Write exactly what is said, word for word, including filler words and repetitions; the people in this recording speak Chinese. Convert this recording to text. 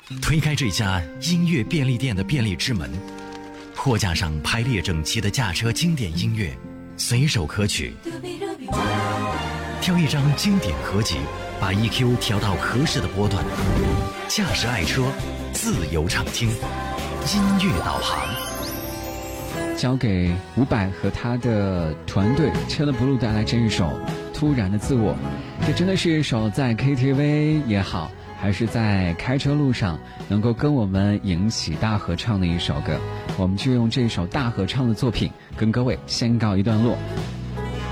推开这家音乐便利店的便利之门，货架上排列整齐的驾车经典音乐，随手可取。挑一张经典合集，把 E Q 调到合适的波段，驾驶爱车，自由畅听，音乐导航。 交给伍佰和他的团队 Chilla Blue 带来这一首《突然的自我》，这真的是一首在 K T V 也好，还是在开车路上能够跟我们引起大合唱的一首歌。我们就用这首大合唱的作品跟各位先告一段落。